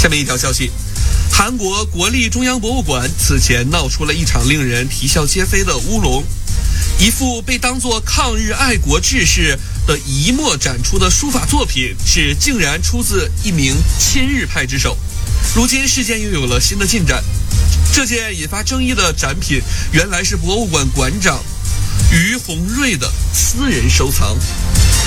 下面一条消息，韩国国立中央博物馆此前闹出了一场令人啼笑皆非的乌龙。一幅被当作抗日爱国志士的遗墨展出的书法作品，竟然出自一名亲日派之手。如今事件又有了新的进展，这件引发争议的展品原来是博物馆馆长于洪瑞的私人收藏。